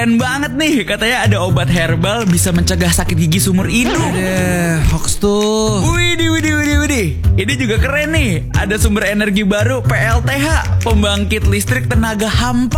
Keren banget nih, katanya ada obat herbal bisa mencegah sakit gigi seumur hidup. Ada hoax tuh. Widih. Ini juga keren nih. Ada sumber energi baru PLTH, pembangkit listrik tenaga hampa.